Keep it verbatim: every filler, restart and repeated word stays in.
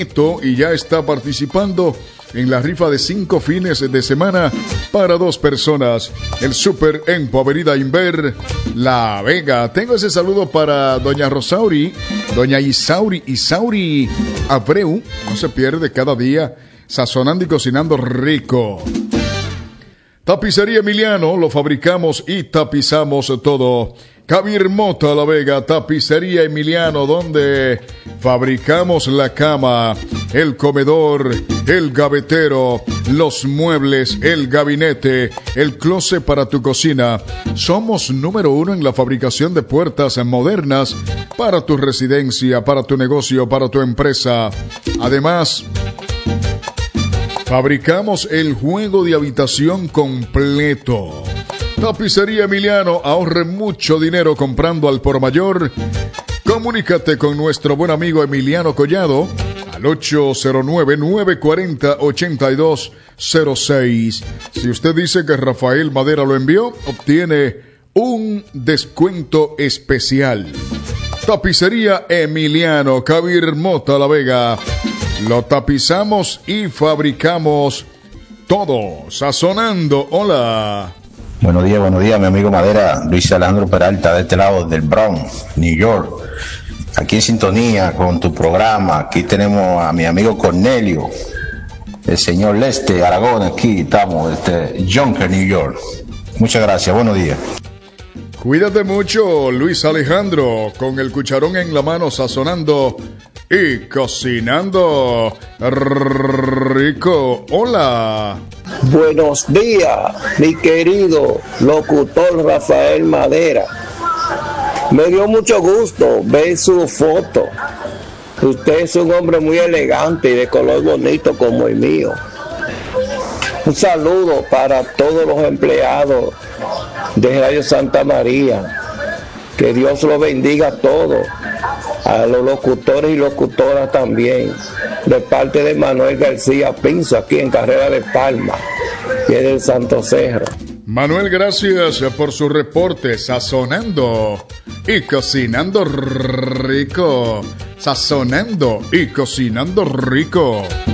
y ya está participando en la rifa de cinco fines de semana para dos personas. El Super Empo, Avenida Inver, La Vega. Tengo ese saludo para doña Rosauri, doña Isauri, Isauri Abreu. No se pierde cada día sazonando y cocinando rico. Tapicería Emiliano, lo fabricamos y tapizamos todo. Javier Mota, La Vega, Tapicería Emiliano, donde fabricamos la cama, el comedor, el gavetero, los muebles, el gabinete, el closet para tu cocina. Somos número uno en la fabricación de puertas modernas para tu residencia, para tu negocio, para tu empresa. Además, fabricamos el juego de habitación completo. Tapicería Emiliano, ahorre mucho dinero comprando al por mayor. Comunícate con nuestro buen amigo Emiliano Collado al ocho cero nueve, nueve cuatro cero, ocho dos cero seis. Si usted dice que Rafael Madera lo envió, obtiene un descuento especial. Tapicería Emiliano, Javier Mota, La Vega. Lo tapizamos y fabricamos todo. Sazonando. Hola. Buenos días, buenos días, mi amigo Madera, Luis Alejandro Peralta, de este lado del Bronx, New York. Aquí en sintonía con tu programa. Aquí tenemos a mi amigo Cornelio, el señor Leste Aragón. Aquí estamos, este, Junker, New York. Muchas gracias, buenos días. Cuídate mucho, Luis Alejandro, con el cucharón en la mano, sazonando y cocinando rico. Hola. Buenos días, mi querido locutor Rafael Madera. Me dio mucho gusto ver su foto. Usted es un hombre muy elegante y de color bonito como el mío. Un saludo para todos los empleados de Radio Santa María. Que Dios los bendiga a todos. A los locutores y locutoras también. De parte de Manuel García Pinzo, aquí en Carrera de Palma, y es del Santo Cerro. Manuel, gracias por su reporte. Sazonando y cocinando rico. Sazonando y cocinando rico.